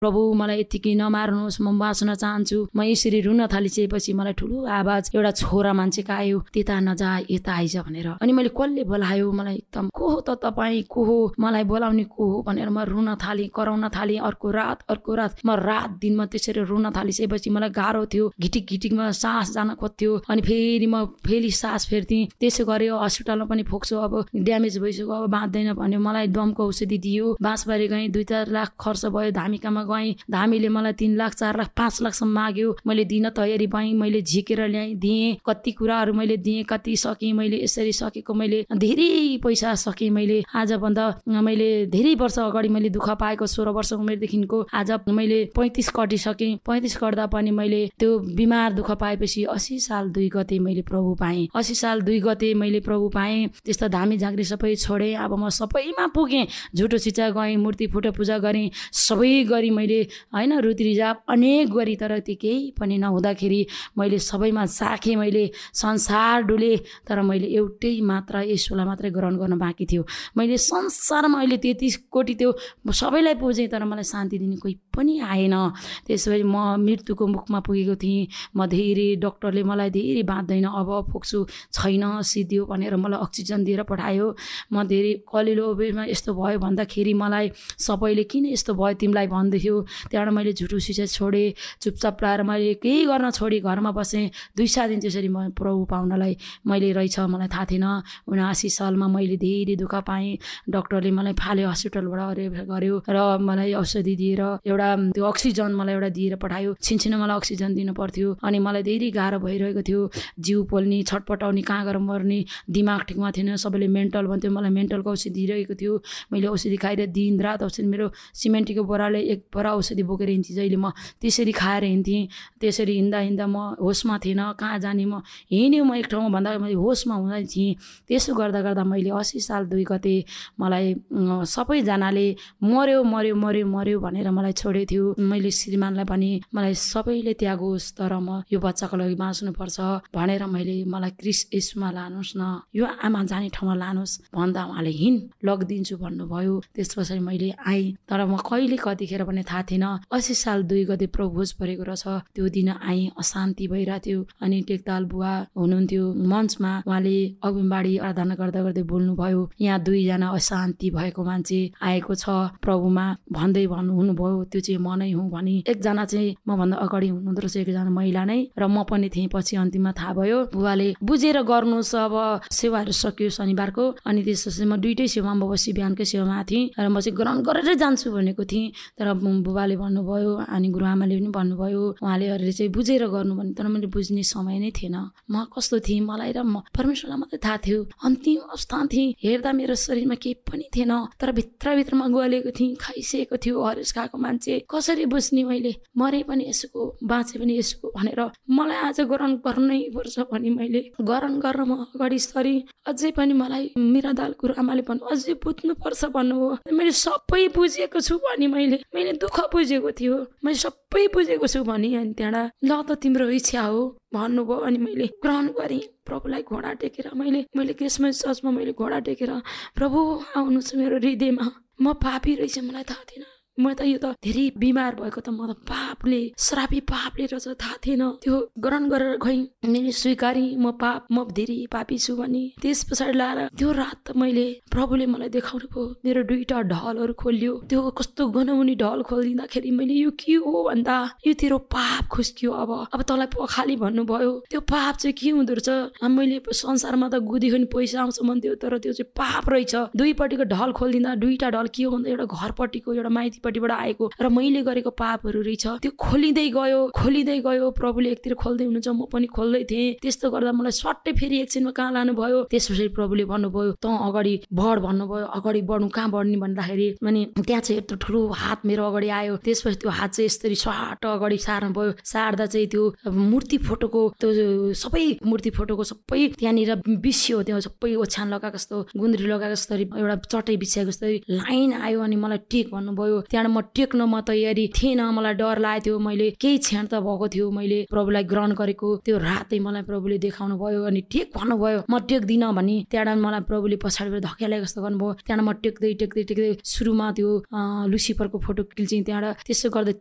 प्रभु मलाई यतिकै नमार्नुहोस्, म बाँच्न चाहन्छु। म यसरी रुन थालिसकेपछि मलाई ठुलो आवाज एउटा छोरा मान्छेको आयो, त्यता नजा यता आइज भनेर। अनि मैले कसले बोलायो, मलाई एकदम को हो त तपाईँ, को हो, मलाई बोलाउने को हो भनेर म रुन थालेँ, कराउन थालेँ। अर्को रात म रात दिनमा त्यसरी रुन थालिसकेपछि मलाई गाह्रो थियो, घिटिक घिटिकमा सास जान खोज्थ्यो। अनि फेरि म सास फेर्थेँ। त्यसो गर्यो, हस्पिटलमा पनि फोक्सो अब ड्यामेज भइसक्यो, अब बाँच्दैन भन्यो। मलाई दमको औषधि दियो। बाँसबारी गएँ, 2-4 लाख खर्च भयो। धामिकामा गएँ, धामीले मलाई 3 लाख 4 लाख 5 लाखसम्म माग्यो। मैले दिन तयारी भएँ, मैले झिकेर ल्याएँ, दिएँ। कति कुराहरू मैले दिएँ, कति सकेँ मैले। यसरी सकेको मैले धेरै पैसा सकेँ मैले। आजभन्दा मैले धेरै वर्ष अगाडि मैले दुःख पाएको, 16 वर्ष उमेरदेखिको आज मैले 35 कटिसकेँ। 35 गर्दा पनि मैले त्यो बिमार दुःख पाएपछि 80 साल 2 गते मैले प्रभु पाएँ। 80 साल 2 गते मैले प्रभु पाएँ। त्यस्तो धामी झाँक्री सबै छोडेँ। अब म सबैमा पुगेँ। झुटो सिचा गएँ, मूर्ति फोटो पूजा गरेँ, सबै गरी मैले होइन, रीति रिजाप अनेक गरी। तर त्यो केही पनि नहुँदाखेरि मैले सबैमा साखेँ, मैले संसार डुले। तर मैले एउटै मात्र येशूलाई मात्रै ग्रहण गर्न बाँकी थियो। मैले संसारमा अहिले 33 कोटी त्यो सबैलाई पुजेँ, तर मलाई शान्ति दिने कोही पनि आएन। त्यसपछि म मृत्युको मुखमा पुगेको थिएँ। म धेरै, डक्टरले मलाई धेरै बाँच्दैन, अब फोक्सो छैन, सिद्धियो भनेर मलाई अक्सिजन दिएर पठायो। म धेरै कलिलो बेरमा यस्तो भयो भन्दाखेरि मलाई सबैले किन यस्तो भयो तिमीलाई भन्दैथ्यो। त्यहाँबाट मैले झुटो सिसा छोडेँ, चुपचाप लाएर मैले केही गर्न छोडेँ, घरमा बसेँ। 2-7 दिन त्यसरी म प्रभु पाउनलाई मैले रहेछ, मलाई थाहा थिएन। 79 सालमा मैले धेरै दुःख पाएँ। डक्टरले मलाई फाल्यो, हस्पिटलबाट गर्यो र मलाई औषधि दिएर एउटा त्यो अक्सिजन मलाई एउटा दिएर पठायो। छिनछिन मलाई अक्सिजन दिनु पर्थ्यो। अनि मलाई धेरै गाह्रो भइरहेको थियो, जिउ पोल्ने, छटपटाउने, कहाँ गएर मर्ने, दिमाग ठिकमा थिएन। सबैले मेन्टल भन्थ्यो, मलाई मेन्टलको औषधि दिइरहेको थियो। मैले औषधि खाएर दिन रात औषधि, मेरो सिमेन्टीको बोराले 1 बोरा औषधि बोकेर हिँड्थेँ जहिले। म त्यसरी खाएर हिँड्थेँ। त्यसरी हिँड्दा म होसमा थिएन, कहाँ जाने। म हिँड्यो, म एक ठाउँमा भन्दा मैले होसमा हुँदै थिएँ। त्यसो गर्दा मैले 80 साल 2 गते मलाई सबैजनाले मर्यो भनेर मलाई छोडेको थियो। मैले श्रीमानलाई पनि मलाई सबैले त्यागोस्, तर म यो बच्चाको लागि बाँच्नुपर्छ भनेर मलाई क्रिस्ट येशूमा लानुहोस् न, यो आमा जाने ठाउँमा लानुहोस् भन्दा उहाँले हिँड लगिदिन्छु भन्नुभयो। त्यस पछाडि मैले आएँ। तर म कहिले कतिखेर पनि थाहा थिएन। 80 साल 2 गते प्रभु भोज परेको रहेछ। त्यो दिन आएँ, अशान्ति भइरहेको थियो। अनि टेकताल बुवा हुनुहुन्थ्यो मञ्चमा, उहाँले अगुवाडी आराधना गर्दै बोल्नुभयो, यहाँ 2 जना अशान्ति भएको मान्छे आएको छ प्रभुमा भन्दै हुनुभयो। त्यो चाहिँ म नै हुँ भनी। एकजना चाहिँ मभन्दा अगाडि हुनुहुँदो रहेछ, एकजना महिला नै, र म पनि थिएँ। पछि अन्तिममा थाहा भयो। बुवाले बुझेर गर्नुहोस्, अब सेवाहरू सकियो शनिबारको। अनि त्यसपछि म 2टै सेवामा बसी बिहानकै सेवामा थिएँ र म चाहिँ ग्रहण गरेरै जान्छु भनेको थिएँ। तर बुबाले भन्नुभयो, अनि गुरुआमाले पनि भन्नुभयो, उहाँले चाहिँ बुझेर गर्नु भने। तर मैले बुझ्ने समय नै थिएन। म कस्तो थिएँ मलाई र परमेश्वरलाई मात्रै थाहा थियो। अन्तिम अवस्था थिएँ, हेर्दा मेरो शरीरमा केही पनि थिएन, तर भित्रभित्रमा गलेको थिएँ, खाइसकेको थियो हरेस खाएको मान्छे। कसरी बुझ्ने मैले, मरे पनि यसको, बाँचे पनि यसको भनेर मलाई आज ग्रहण गर्नै पर्छ भने मैले ग्रहण गरेर म अगाडि सरी। अझै पनि मलाई मेरा दाल गुरुआमाले भन्नु अझै बुझ्नु पर्छ भन्नुभयो। मैले सबै बुझेको छु भने मैले दुःख बुझेको थियो, मैले सबै बुझेको छु भने। अनि त्यहाँबाट ल त तिम्रो इच्छा हो भन्नुभयो। अनि मैले ग्रहण गरेँ प्रभुलाई घोडा टेकेर। मैले क्रिसमस चर्चमा मैले घोडा टेकेर, प्रभु आउनुहोस् मेरो हृदयमा, म पापी रहेछ, मलाई थाहा थिएन। म त यो त धेरै बिमार भएको त म त पापले, श्रापी पापले रहेछ, थाहा थिएन। त्यो ग्रहण गरेर गएँ, मैले स्वीकारेँ म धेरै पापी छु भने। त्यस पछाडि लाएर त्यो रात त प्रभुले मलाई देखाउनु भयो, मेरो 2टा ढलहरू खोलियो। त्यो कस्तो गनाउने ढल खोलिदिँदाखेरि मैले यो के हो भन्दा, यो तेरो पाप खुस्कियो, अब तँलाई पखाली भन्नुभयो। त्यो पाप चाहिँ के हुँदो रहेछ, मैले संसारमा त गुदियो नि पैसा आउँछ भन्थ्यो, तर त्यो चाहिँ पाप रहेछ। 2पट्टिको ढल खोलिदिँदा 2टा ढल के हो भन्दा, एउटा घरपट्टिको, एउटा माइतीपट्टिबाट आएको र मैले गरेको पापहरू रहेछ। त्यो खोलिँदै गयो। प्रभुले एकतिर खोल्दै हुनुहुन्छ, म पनि खोल्दै थिएँ। त्यस्तो गर्दा मलाई सट्टै फेरि एकछिनमा कहाँ लानुभयो। त्यसपछि प्रभुले भन्नुभयो त अगाडि बढ भन्नुभयो। अगाडि बढ्नु, कहाँ बढ्ने भन्दाखेरि अनि त्यहाँ चाहिँ यत्रो ठुलो हात मेरो अगाडि आयो। त्यसपछि त्यो हात चाहिँ यसरी स्वाट अगाडि सार्नु भयो। सार्दा चाहिँ त्यो मूर्ति फोटोको, त्यो सबै मूर्ति फोटोको सबै त्यहाँनिर बिस्यो। त्यो सबै ओछ्यान लगाएको जस्तो, गुन्द्री लगाएको जस्तो एउटा चटै बिछ्याएको जस्तो लाइन आयो। अनि मलाई टेक भन्नुभयो। त्यहाँबाट म टेक्न म तयारी थिएन, मलाई डर लागेको थियो। मैले केही क्षण त भएको थियो मैले प्रभुलाई ग्रहण गरेको, त्यो रातै मलाई प्रभुले देखाउनु भयो अनि टेक भन्नुभयो। म टेक्दिन भनी त्यहाँबाट मलाई प्रभुले पछाडिबाट धकेलाइ जस्तो गर्नुभयो। त्यहाँबाट म टेक्दै सुरुमा त्यो लुसिफरको फोटो खिल्चेँ। त्यहाँबाट त्यसो गर्दै